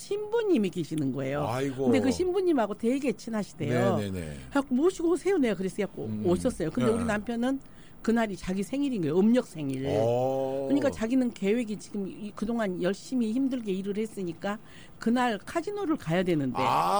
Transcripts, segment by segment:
신부님이 계시는 거예요. 아이고. 근데 그 신부님하고 되게 친하시대요. 네네네. 그래서 모시고 오세요. 내가 그래서 오셨어요. 근데 우리 남편은 그날이 자기 생일인 거예요. 음력 생일. 그러니까 자기는 계획이 지금 그동안 열심히 힘들게 일을 했으니까 그날 카지노를 가야 되는데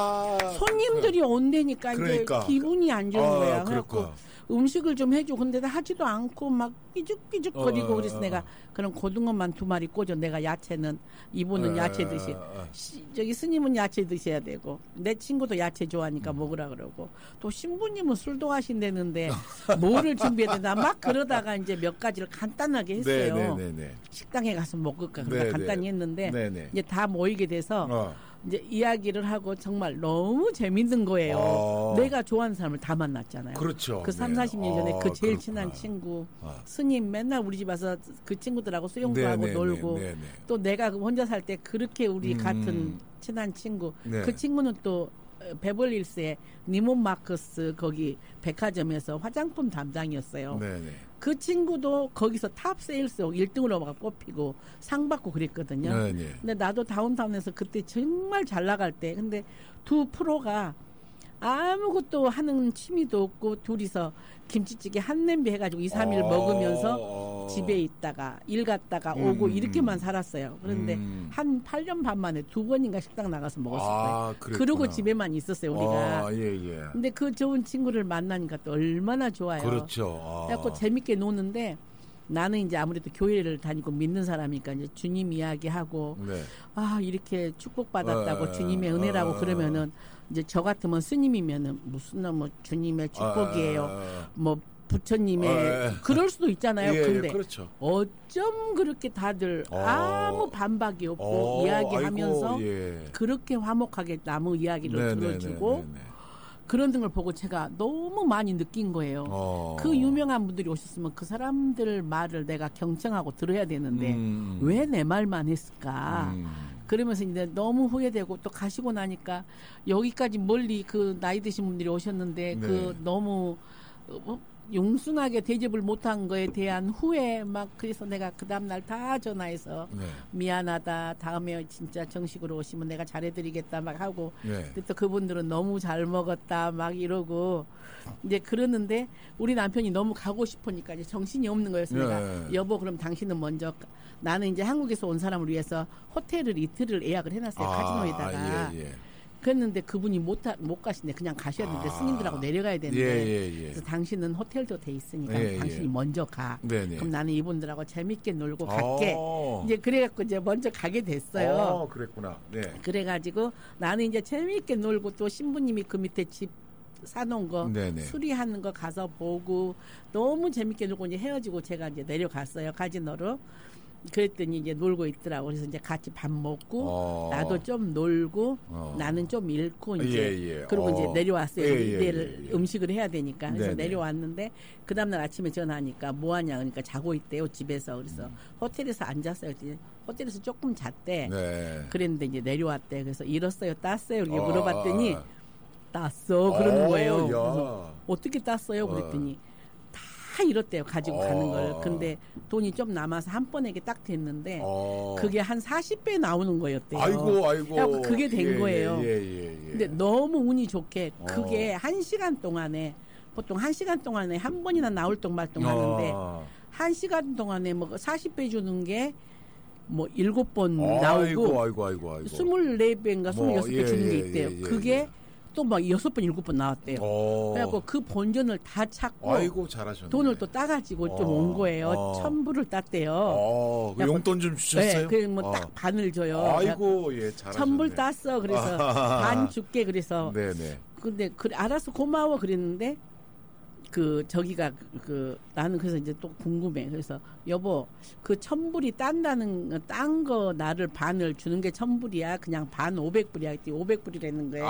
손님들이 온다니까 그러니까. 이제 기분이 안 좋은 거야. 그래갖고 음식을 좀 해줘. 근데 하지도 않고 막 삐죽삐죽거리고 그래서 내가 그럼 고등어만 2마리 꽂아. 내가 야채는 이분은 야채 드시. 저기 스님은 야채 드셔야 되고 내 친구도 야채 좋아하니까 먹으라 그러고 또 신부님은 술도 하신다는데 뭐를 준비해야 되나 막 그러다가 이제 몇 가지를 간단하게 했어요. 식당에 가서 먹을까 그러니까 간단히 했는데 이제 다 모이게 돼서 이제 이야기를 하고 정말 너무 재밌는 거예요. 내가 좋아하는 사람을 다 만났잖아요. 그렇죠. 그 30-40년 전에 그 제일 친한 친구 스님 맨날 우리 집 와서 그 친구들하고 수영도 하고 놀고 또 내가 혼자 살 때 그렇게 우리 같은 친한 친구 그 친구는 또 베벌리힐스의 니몬 마커스 거기 백화점에서 화장품 담당이었어요. 그 친구도 거기서 탑 세일스 1등으로 뽑히고 상 받고 그랬거든요. 근데 나도 다운타운에서 그때 정말 잘 나갈 때 근데 두 프로가 아무것도 하는 취미도 없고 둘이서 김치찌개 한 냄비 해가지고 2-3일 먹으면서 집에 있다가 일 갔다가 오고 이렇게만 살았어요. 그런데 한 8년 반 만에 2번인가 식당 나가서 먹었을 거예요. 그러고 집에만 있었어요 우리가. 근데 그 좋은 친구를 만나니까 또 얼마나 좋아요. 그렇죠. 그래갖고 재밌게 노는데 나는 이제 아무래도 교회를 다니고 믿는 사람이니까 이제 주님 이야기하고 이렇게 축복받았다고 주님의 은혜라고 그러면은 이제 저 같으면 스님이면은 무슨 뭐 주님의 축복이에요. 뭐 부처님의 그럴 수도 있잖아요. 근데 그렇죠. 어쩜 그렇게 다들 아무 반박이 없고 이야기하면서 그렇게 화목하게 나무 이야기를 들어주고 그런 등을 보고 제가 너무 많이 느낀 거예요. 그 유명한 분들이 오셨으면 그 사람들 말을 내가 경청하고 들어야 되는데 왜 내 말만 했을까? 그러면서 이제 너무 후회되고 또 가시고 나니까 여기까지 멀리 그 나이 드신 분들이 오셨는데 그 너무 용순하게 대접을 못한 거에 대한 후회 막 그래서 내가 그 다음날 다 전화해서 미안하다 다음에 진짜 정식으로 오시면 내가 잘해드리겠다 막 하고 근데 또 그분들은 너무 잘 먹었다 막 이러고 이제 그러는데 우리 남편이 너무 가고 싶으니까 이제 정신이 없는 거였어요. 내가 여보 그럼 당신은 먼저 나는 이제 한국에서 온 사람을 위해서 호텔을 이틀을 예약을 해놨어요. 카지노에다가 그랬는데 그분이 못 가신대. 그냥 가셔야 되는데 스님들하고 내려가야 되는데 그래서 당신은 호텔도 돼 있으니까 당신이 먼저 가. 그럼 나는 이분들하고 재밌게 놀고 갈게. 이제 그래갖고 이제 먼저 가게 됐어요. 그랬구나. 그래가지고 나는 이제 재밌게 놀고 또 신부님이 그 밑에 집 사놓은 거 수리하는 거 가서 보고 너무 재밌게 놀고 이제 헤어지고 제가 이제 내려갔어요. 카지노로. 그랬더니 이제 놀고 있더라고. 그래서 이제 같이 밥 먹고 나도 좀 놀고 나는 좀 읽고 이제 그리고 이제 내려왔어요. 내일 음식을 해야 되니까. 그래서 내려왔는데 그 다음날 아침에 전화하니까 뭐 하냐 그러니까 자고 있대요 집에서. 그래서 호텔에서 앉았어요. 호텔에서 조금 잤대. 그랬는데 이제 내려왔대. 그래서 잃었어요 땄어요 이렇게 물어봤더니 땄어 그러는 거예요. 그래서 어떻게 땄어요 그랬더니 다 이렇대요 가지고 가는 걸. 근데 돈이 좀 남아서 한 번에게 딱 됐는데 그게 한 40배 나오는 거였대요. 아이고 그게 된 거예요. 근데 너무 운이 좋게 그게 1시간 동안에 보통 1시간 동안에 한 번이나 나올 똥말똥 하는데 1시간 동안에 뭐 40배 주는 게 뭐 7번 나오고 24배인가 26배 주는 게 있대요. 그게 또 막 6번, 7번 나왔대요. 그래갖고 그 본전을 다 찾고 돈을 또 따가지고 좀 온 거예요. 1,000불을 땄대요. 용돈 좀 주셨어요? 네, 뭐 딱 반을 줘요. 잘하셨네. 1,000불 땄어. 그래서 반 줄게. 그래서 근데 그래 알아서 고마워 그랬는데 저기가 나는 그래서 이제 또 궁금해. 그래서 여보 그 1,000불이 딴 거 나를 반을 주는 게 1,000불이야. 그냥 반 500불이야. 그때 500불이라는 거예요.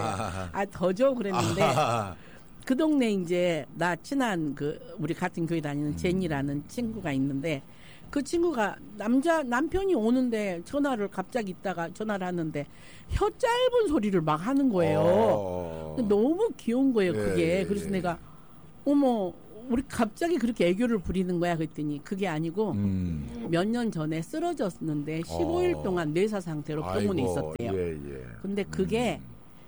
더 줘 그랬는데 그 동네 이제 나 친한 우리 같은 교회 다니는 제니라는 친구가 있는데 그 친구가 남편이 오는데 전화를 갑자기 있다가 전화를 하는데 혀 짧은 소리를 막 하는 거예요. 너무 귀여운 거예요 그게. 그래서 내가 어머 우리 갑자기 그렇게 애교를 부리는 거야 그랬더니 그게 아니고 몇 년 전에 쓰러졌는데 15일 동안 뇌사 상태로 병원에 있었대요. 근데 그게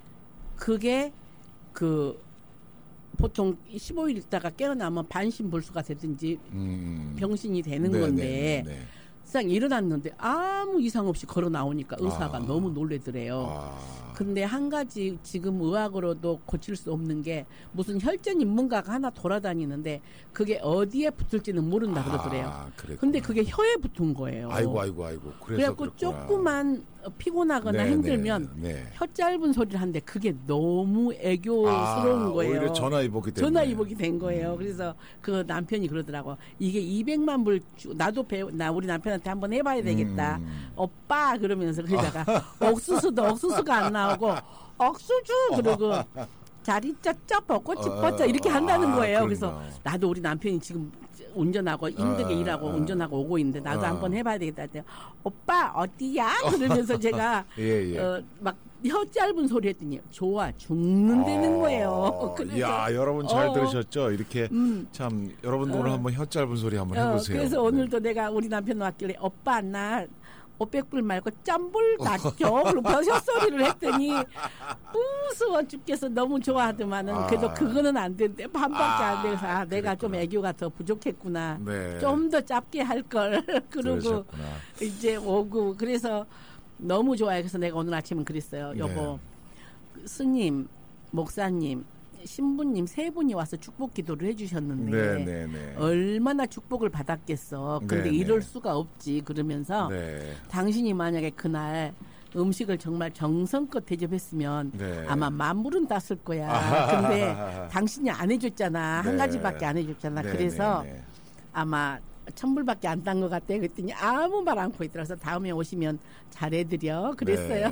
그 보통 15일 있다가 깨어나면 반신불수가 되든지 병신이 되는 건데 싹 일어났는데 아무 이상 없이 걸어 나오니까 의사가 너무 놀래더래요. 근데 한 가지 지금 의학으로도 고칠 수 없는 게 무슨 혈전 인문가가 하나 돌아다니는데 그게 어디에 붙을지는 모른다 그러더래요. 근데 그게 혀에 붙은 거예요. 아이고. 그래갖고 조그만 피곤하거나 힘들면 혀 짧은 소리를 하는데 그게 너무 애교스러운 거예요. 오히려 전화위복이 된 거예요. 그래서 그 남편이 그러더라고. 이게 200만 불 나도 우리 남편한테 한번 해봐야 되겠다. 오빠 그러면서 그러다가 옥수수가 안 나오고 억수주 그러고 자리 쩌쩌 벚꽃이 뻗쳐 이렇게 한다는 거예요. 그래서 나도 우리 남편이 지금 운전하고 힘들게 일하고 운전하고 오고 있는데 나도 한번 해봐야 되겠다. 오빠 어디야? 그러면서 제가 막 혀 짧은 소리 했더니 좋아 죽는다는 거예요. 야 여러분 잘 들으셨죠? 이렇게 참 여러분 오늘 한번 혀 짧은 소리 한번 해보세요. 그래서 오늘도 내가 우리 남편 왔길래 오빠 나 500불 말고 짬불 낫죠. 그리고 혀소리를 했더니 무서워 죽겠어. 너무 좋아하더만은 그래도 그거는 안 된대. 반밖에 안 돼서 내가 좀 애교가 더 부족했구나. 좀 더 짧게 할 걸. 그러고 이제 오고 그래서 너무 좋아요. 그래서 내가 오늘 아침은 그랬어요. 여보 스님, 목사님, 신부님 세 분이 와서 축복 기도를 해주셨는데 얼마나 축복을 받았겠어. 근데 이럴 수가 없지. 그러면서 당신이 만약에 그날 음식을 정말 정성껏 대접했으면 아마 만불은 땄을 거야. 근데 당신이 안 해줬잖아. 한 가지밖에 안 해줬잖아. 그래서 아마 1000불밖에 안 딴 것 같아. 그랬더니 아무 말 않고 있더라서 다음에 오시면 잘해드려. 그랬어요.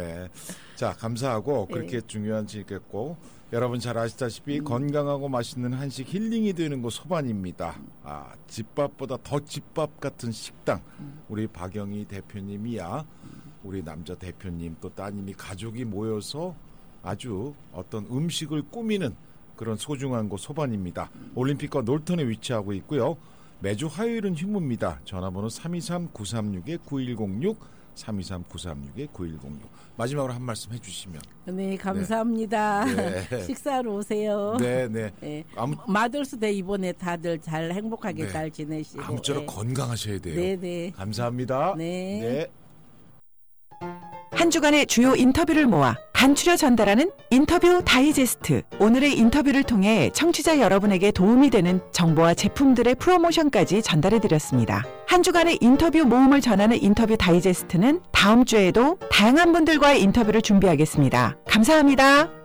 자 감사하고 그렇게 중요한 지겠고 여러분 잘 아시다시피 건강하고 맛있는 한식 힐링이 되는 곳 소반입니다. 집밥보다 더 집밥 같은 식당. 우리 박영희 대표님이야 우리 남자 대표님 또 따님이 가족이 모여서 아주 어떤 음식을 꾸미는 그런 소중한 곳 소반입니다. 올림픽과 놀턴에 위치하고 있고요. 매주 화요일은 휴무입니다. 전화번호 323-936-9106 323-936-9106 마지막으로 한 말씀 해주시면. 네 감사합니다. 식사로 오세요. 마더스 데이 이번에 다들 잘 행복하게 잘 지내시고 아무쪼록 건강하셔야 돼요. 감사합니다. 한 주간의 주요 인터뷰를 모아 간추려 전달하는 인터뷰 다이제스트. 오늘의 인터뷰를 통해 청취자 여러분에게 도움이 되는 정보와 제품들의 프로모션까지 전달해드렸습니다. 한 주간의 인터뷰 모음을 전하는 인터뷰 다이제스트는 다음 주에도 다양한 분들과의 인터뷰를 준비하겠습니다. 감사합니다.